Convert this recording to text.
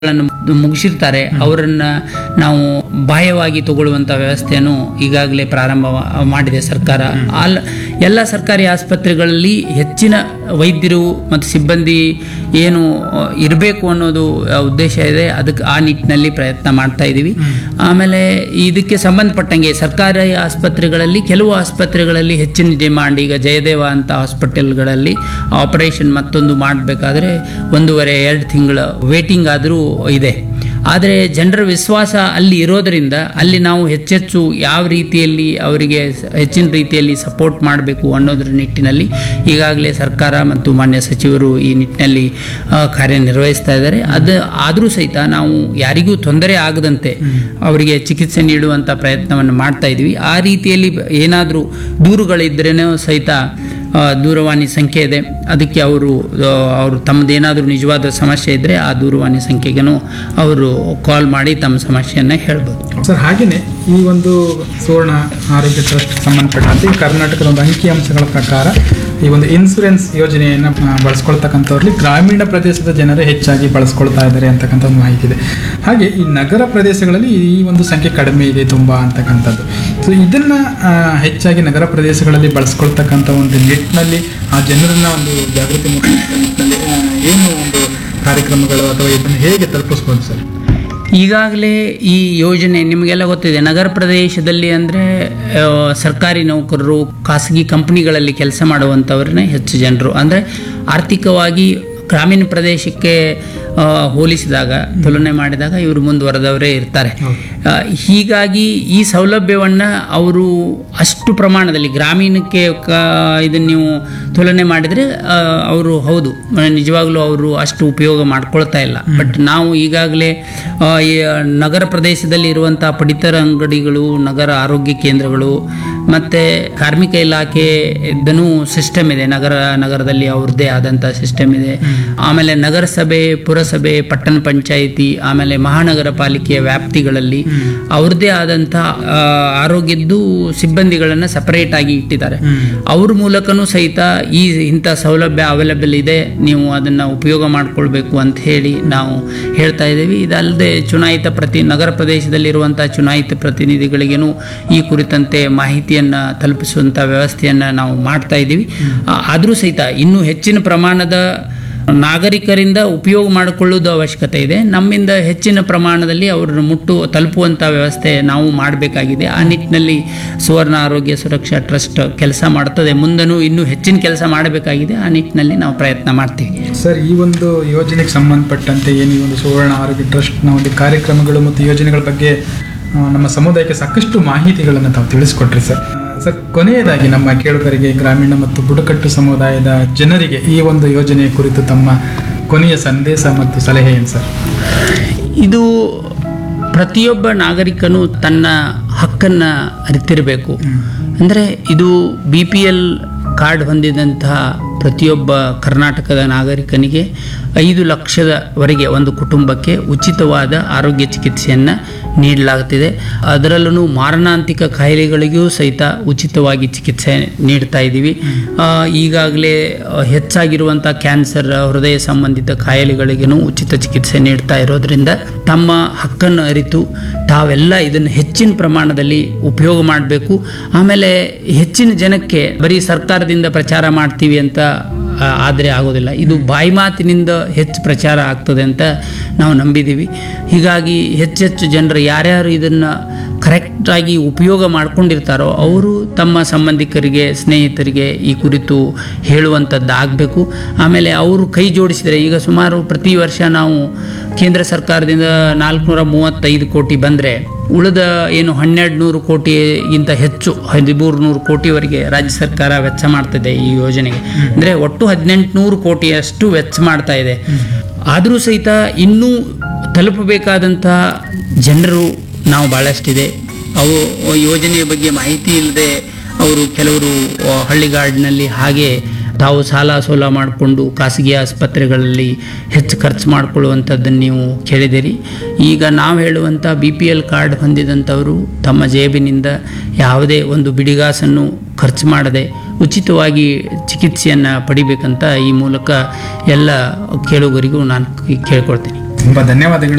ಮುಗಿಸಿರ್ತಾರೆ ಅವರನ್ನ ನಾವು ಬಾಹ್ಯವಾಗಿ ತಗೊಳ್ಳುವಂತ ವ್ಯವಸ್ಥೆಯನ್ನು ಈಗಾಗಲೇ ಪ್ರಾರಂಭ ಮಾಡಿದೆ ಸರ್ಕಾರ. ಎಲ್ಲ ಸರ್ಕಾರಿ ಆಸ್ಪತ್ರೆಗಳಲ್ಲಿ ಹೆಚ್ಚಿನ ವೈದ್ಯರು ಮತ್ತು ಸಿಬ್ಬಂದಿ ಏನು ಇರಬೇಕು ಅನ್ನೋದು ಉದ್ದೇಶ ಇದೆ. ಅದಕ್ಕೆ ಆ ನಿಟ್ಟಿನಲ್ಲಿ ಪ್ರಯತ್ನ ಮಾಡ್ತಾ ಇದ್ದೀವಿ. ಆಮೇಲೆ ಇದಕ್ಕೆ ಸಂಬಂಧಪಟ್ಟಂಗೆ ಸರ್ಕಾರಿ ಆಸ್ಪತ್ರೆಗಳಲ್ಲಿ ಕೆಲವು ಆಸ್ಪತ್ರೆಗಳಲ್ಲಿ ಹೆಚ್ಚಿನ ಡಿಮಾಂಡ್. ಈಗ ಜಯದೇವ ಅಂತ ಹಾಸ್ಪಿಟಲ್ಗಳಲ್ಲಿ ಆಪರೇಷನ್ ಮತ್ತೊಂದು ಮಾಡಬೇಕಾದ್ರೆ 1.5-2 ತಿಂಗಳ ವೇಟಿಂಗ್ ಆದರೂ ಇದೆ. ಆದರೆ ಜನರ ವಿಶ್ವಾಸ ಅಲ್ಲಿ ಇರೋದರಿಂದ ಅಲ್ಲಿ ನಾವು ಹೆಚ್ಚೆಚ್ಚು ಯಾವ ರೀತಿಯಲ್ಲಿ ಅವರಿಗೆ ಹೆಚ್ಚಿನ ರೀತಿಯಲ್ಲಿ ಸಪೋರ್ಟ್ ಮಾಡಬೇಕು ಅನ್ನೋದ್ರ ನಿಟ್ಟಿನಲ್ಲಿ ಈಗಾಗಲೇ ಸರ್ಕಾರ ಮತ್ತು ಮಾನ್ಯ ಸಚಿವರು ಈ ನಿಟ್ಟಿನಲ್ಲಿ ಕಾರ್ಯನಿರ್ವಹಿಸ್ತಾ ಇದ್ದಾರೆ. ಆದರೂ ಸಹಿತ ನಾವು ಯಾರಿಗೂ ತೊಂದರೆ ಆಗದಂತೆ ಅವರಿಗೆ ಚಿಕಿತ್ಸೆ ನೀಡುವಂಥ ಪ್ರಯತ್ನವನ್ನು ಮಾಡ್ತಾ ಇದ್ವಿ. ಆ ರೀತಿಯಲ್ಲಿ ಏನಾದರೂ ದೂರುಗಳಿದ್ರೇನೋ ಸಹಿತ ದೂರವಾಣಿ ಸಂಖ್ಯೆ ಇದೆ. ಅದಕ್ಕೆ ಅವರು ತಮ್ಮದೇನಾದರೂ ನಿಜವಾದ ಸಮಸ್ಯೆ ಇದ್ದರೆ ಆ ದೂರವಾಣಿ ಸಂಖ್ಯೆಗೂ ಅವರು ಕಾಲ್ ಮಾಡಿ ತಮ್ಮ ಸಮಸ್ಯೆಯನ್ನು ಹೇಳ್ಬೋದು. ಸರ್, ಹಾಗೆಯೇ ಈ ಒಂದು ಸುವರ್ಣ ಆರೋಗ್ಯ ಟ್ರಸ್ಟ್ ಸಂಬಂಧಪಟ್ಟಂತೆ ಕರ್ನಾಟಕದ ಒಂದು ಅಂಕಿಅಂಶಗಳ ಪ್ರಕಾರ ಈ ಒಂದು ಇನ್ಸೂರೆನ್ಸ್ ಯೋಜನೆಯನ್ನು ಬಳಸ್ಕೊಳ್ತಕ್ಕಂಥವ್ರಲ್ಲಿ ಗ್ರಾಮೀಣ ಪ್ರದೇಶದ ಜನರೇ ಹೆಚ್ಚಾಗಿ ಬಳಸ್ಕೊಳ್ತಾ ಇದ್ದಾರೆ ಅಂತಕ್ಕಂಥ ಒಂದು ಮಾಹಿತಿ ಇದೆ. ಹಾಗೆ ಈ ನಗರ ಪ್ರದೇಶಗಳಲ್ಲಿ ಈ ಒಂದು ಸಂಖ್ಯೆ ಕಡಿಮೆ ಇದೆ ತುಂಬ ಅಂತಕ್ಕಂಥದ್ದು. ಸೊ ಇದನ್ನು ಹೆಚ್ಚಾಗಿ ನಗರ ಪ್ರದೇಶಗಳಲ್ಲಿ ಬಳಸ್ಕೊಳ್ತಕ್ಕಂಥ ಒಂದು ನಿಟ್ಟಿನಲ್ಲಿ ಆ ಜನರನ್ನ ಒಂದು ಜಾಗೃತಿ ಮೂಡಿಸುವ ನಿಟ್ಟಿನಲ್ಲಿ ಏನು ಒಂದು ಕಾರ್ಯಕ್ರಮಗಳು ಅಥವಾ ಇದನ್ನು ಹೇಗೆ ತಲುಪಿಸ್ಬೋದು ಸರ್? ಈಗಾಗಲೇ ಈ ಯೋಜನೆ ನಿಮಗೆಲ್ಲ ಗೊತ್ತಿದೆ. ನಗರ ಪ್ರದೇಶದಲ್ಲಿ ಅಂದರೆ ಸರ್ಕಾರಿ ನೌಕರರು, ಖಾಸಗಿ ಕಂಪನಿಗಳಲ್ಲಿ ಕೆಲಸ ಮಾಡುವಂಥವ್ರನ್ನೇ ಹೆಚ್ಚು ಜನರು. ಅಂದರೆ ಆರ್ಥಿಕವಾಗಿ ಗ್ರಾಮೀಣ ಪ್ರದೇಶಕ್ಕೆ ಹೋಲಿಸಿದಾಗ, ತುಲನೆ ಮಾಡಿದಾಗ ಇವರು ಮುಂದುವರೆದವರೇ ಇರ್ತಾರೆ. ಹೀಗಾಗಿ ಈ ಸೌಲಭ್ಯವನ್ನು ಅವರು ಅಷ್ಟು ಪ್ರಮಾಣದಲ್ಲಿ ಗ್ರಾಮೀಣಕ್ಕೆ ಇದನ್ನು ನೀವು ತುಲನೆ ಮಾಡಿದರೆ ಅವರು ಹೌದು ನಿಜವಾಗ್ಲೂ ಅವರು ಅಷ್ಟು ಉಪಯೋಗ ಮಾಡ್ಕೊಳ್ತಾ ಇಲ್ಲ. ಬಟ್ ನಾವು ಈಗಾಗಲೇ ನಗರ ಪ್ರದೇಶದಲ್ಲಿ ಇರುವಂಥ ಪಡಿತರ ಅಂಗಡಿಗಳು, ನಗರ ಆರೋಗ್ಯ ಕೇಂದ್ರಗಳು ಮತ್ತು ಕಾರ್ಮಿಕ ಇಲಾಖೆ ಇದನ್ನು ಸಿಸ್ಟಮ್ ಇದೆ. ನಗರದಲ್ಲಿ ಅವ್ರದ್ದೇ ಆದಂಥ ಸಿಸ್ಟಮ್ ಇದೆ. ಆಮೇಲೆ ನಗರಸಭೆ, ಪುರಸಭೆ, ಪಟ್ಟಣ ಪಂಚಾಯಿತಿ, ಆಮೇಲೆ ಮಹಾನಗರ ಪಾಲಿಕೆಯ ವ್ಯಾಪ್ತಿಗಳಲ್ಲಿ ಅವ್ರದ್ದೇ ಆದಂಥ ಆರೋಗ್ಯದ್ದು ಸಿಬ್ಬಂದಿಗಳನ್ನು ಸಪರೇಟ್ ಆಗಿ ಇಟ್ಟಿದ್ದಾರೆ. ಅವ್ರ ಮೂಲಕನೂ ಸಹಿತ ಇಂಥ ಸೌಲಭ್ಯ ಅವೈಲೇಬಲ್ ಇದೆ, ನೀವು ಅದನ್ನು ಉಪಯೋಗ ಮಾಡಿಕೊಳ್ಬೇಕು ಅಂತ ಹೇಳಿ ನಾವು ಹೇಳ್ತಾ ಇದ್ದೀವಿ. ಇದಲ್ಲದೆ ನಗರ ಪ್ರದೇಶದಲ್ಲಿರುವಂಥ ಚುನಾಯಿತ ಪ್ರತಿನಿಧಿಗಳಿಗೇನು ಈ ಕುರಿತಂತೆ ಮಾಹಿತಿಯನ್ನು ತಲುಪಿಸುವಂಥ ವ್ಯವಸ್ಥೆಯನ್ನು ನಾವು ಮಾಡ್ತಾ ಇದ್ದೀವಿ. ಆದರೂ ಸಹಿತ ಇನ್ನೂ ಹೆಚ್ಚಿನ ಪ್ರಮಾಣದ ನಾಗರಿಕರಿಂದ ಉಪಯೋಗ ಮಾಡಿಕೊಳ್ಳುವುದು ಅವಶ್ಯಕತೆ ಇದೆ. ನಮ್ಮಿಂದ ಹೆಚ್ಚಿನ ಪ್ರಮಾಣದಲ್ಲಿ ಅವರನ್ನು ತಲುಪುವಂಥ ವ್ಯವಸ್ಥೆ ನಾವು ಮಾಡಬೇಕಾಗಿದೆ. ಆ ನಿಟ್ಟಿನಲ್ಲಿ ಸುವರ್ಣ ಆರೋಗ್ಯ ಸುರಕ್ಷಾ ಟ್ರಸ್ಟ್ ಕೆಲಸ ಮಾಡ್ತದೆ. ಮುಂದೂ ಇನ್ನೂ ಹೆಚ್ಚಿನ ಕೆಲಸ ಮಾಡಬೇಕಾಗಿದೆ. ಆ ನಿಟ್ಟಿನಲ್ಲಿ ನಾವು ಪ್ರಯತ್ನ ಮಾಡ್ತೀವಿ. ಸರ್, ಈ ಒಂದು ಯೋಜನೆಗೆ ಸಂಬಂಧಪಟ್ಟಂತೆ ಏನು ಈ ಒಂದು ಸುವರ್ಣ ಆರೋಗ್ಯ ಟ್ರಸ್ಟ್ನ ಒಂದು ಕಾರ್ಯಕ್ರಮಗಳು ಮತ್ತು ಯೋಜನೆಗಳ ಬಗ್ಗೆ ನಮ್ಮ ಸಮುದಾಯಕ್ಕೆ ಸಾಕಷ್ಟು ಮಾಹಿತಿಗಳನ್ನು ತಾವು ತಿಳಿಸ್ಕೊಟ್ರಿ ಸರ್. ಸರ್, ಕೊನೆಯದಾಗಿ ನಮ್ಮ ಕೇಳುಗರಿಗೆ, ಗ್ರಾಮೀಣ ಮತ್ತು ಬುಡಕಟ್ಟು ಸಮುದಾಯದ ಜನರಿಗೆ ಈ ಒಂದು ಯೋಜನೆಯ ಕುರಿತು ತಮ್ಮ ಕೊನೆಯ ಸಂದೇಶ ಮತ್ತು ಸಲಹೆ ಏನು ಸರ್? ಇದು ಪ್ರತಿಯೊಬ್ಬ ನಾಗರಿಕನು ತನ್ನ ಹಕ್ಕನ್ನು ಅರಿತಿರಬೇಕು. ಅಂದರೆ ಇದು BPL ಕಾರ್ಡ್ ಹೊಂದಿದಂತಹ ಪ್ರತಿಯೊಬ್ಬ ಕರ್ನಾಟಕದ ನಾಗರಿಕನಿಗೆ 5 ಲಕ್ಷದವರೆಗೆ ಒಂದು ಕುಟುಂಬಕ್ಕೆ ಉಚಿತವಾದ ಆರೋಗ್ಯ ಚಿಕಿತ್ಸೆಯನ್ನು ನೀಡಲಾಗುತ್ತಿದೆ. ಅದರಲ್ಲೂ ಮಾರಣಾಂತಿಕ ಕಾಯಿಲೆಗಳಿಗೂ ಸಹಿತ ಉಚಿತವಾಗಿ ಚಿಕಿತ್ಸೆ ನೀಡ್ತಾ ಇದ್ದೀವಿ. ಈಗಾಗಲೇ ಹೆಚ್ಚಾಗಿರುವಂಥ ಕ್ಯಾನ್ಸರ್, ಹೃದಯ ಸಂಬಂಧಿತ ಕಾಯಿಲೆಗಳಿಗೂ ಉಚಿತ ಚಿಕಿತ್ಸೆ ನೀಡ್ತಾ ಇರೋದ್ರಿಂದ ತಮ್ಮ ಹಕ್ಕನ್ನು ಅರಿತು ತಾವೆಲ್ಲ ಇದನ್ನು ಹೆಚ್ಚಿನ ಪ್ರಮಾಣದಲ್ಲಿ ಉಪಯೋಗ ಮಾಡಬೇಕು. ಆಮೇಲೆ ಹೆಚ್ಚಿನ ಜನಕ್ಕೆ ಬರೀ ಸರ್ಕಾರದಿಂದ ಪ್ರಚಾರ ಮಾಡ್ತೀವಿ ಅಂತ ಆದರೆ ಆಗೋದಿಲ್ಲ. ಇದು ಬಾಯಿ ಮಾತಿನಿಂದ ಹೆಚ್ಚು ಪ್ರಚಾರ ಆಗ್ತದೆ ಅಂತ ನಾವು ನಂಬಿದ್ದೀವಿ. ಹೀಗಾಗಿ ಹೆಚ್ಚೆಚ್ಚು ಜನರು ಯಾರ್ಯಾರು ಇದನ್ನು ಕರೆಕ್ಟಾಗಿ ಉಪಯೋಗ ಮಾಡ್ಕೊಂಡಿರ್ತಾರೋ ಅವರು ತಮ್ಮ ಸಂಬಂಧಿಕರಿಗೆ, ಸ್ನೇಹಿತರಿಗೆ ಈ ಕುರಿತು ಹೇಳುವಂಥದ್ದಾಗಬೇಕು. ಆಮೇಲೆ ಅವರು ಕೈ ಜೋಡಿಸಿದರೆ, ಈಗ ಸುಮಾರು ಪ್ರತಿ ವರ್ಷ ನಾವು ಕೇಂದ್ರ ಸರ್ಕಾರದಿಂದ 435 ಕೋಟಿ ಬಂದರೆ ಉಳಿದ ಏನು 1200 ಕೋಟಿಗಿಂತ ಹೆಚ್ಚು 1300 ಕೋಟಿವರೆಗೆ ರಾಜ್ಯ ಸರ್ಕಾರ ವೆಚ್ಚ ಮಾಡ್ತಿದೆ ಈ ಯೋಜನೆಗೆ. ಅಂದರೆ ಒಟ್ಟು 1800 ಕೋಟಿಯಷ್ಟು ವೆಚ್ಚ ಮಾಡ್ತಾ ಇದೆ. ಆದರೂ ಸಹಿತ ಇನ್ನೂ ತಲುಪಬೇಕಾದಂಥ ಜನರು ನಾವು ಭಾಳಷ್ಟಿದೆ. ಅವು ಯೋಜನೆಯ ಬಗ್ಗೆ ಮಾಹಿತಿ ಇಲ್ಲದೆ ಕೆಲವರು ಹಳ್ಳಿಗಾಡಿನಲ್ಲಿ ಹಾಗೆ ತಾವು ಸಾಲ ಸೋಲ ಮಾಡಿಕೊಂಡು ಖಾಸಗಿ ಆಸ್ಪತ್ರೆಗಳಲ್ಲಿ ಹೆಚ್ಚು ಖರ್ಚು ಮಾಡಿಕೊಳ್ಳುವಂಥದ್ದನ್ನು ನೀವು ಕೇಳಿದಿರಿ. ಈಗ ನಾವು ಹೇಳುವಂಥ BPL ಕಾರ್ಡ್ ಹೊಂದಿದಂಥವರು ತಮ್ಮ ಜೇಬಿನಿಂದ ಯಾವುದೇ ಒಂದು ಬಿಡಿಗಾಸನ್ನು ಖರ್ಚು ಮಾಡದೆ ಉಚಿತವಾಗಿ ಚಿಕಿತ್ಸೆಯನ್ನು ಪಡಿಬೇಕಂತ ಈ ಮೂಲಕ ಎಲ್ಲ ಕೇಳುಗರಿಗೂ ನಾನು ಕೇಳ್ಕೊಳ್ತೀನಿ. ತುಂಬಾ ಧನ್ಯವಾದಗಳು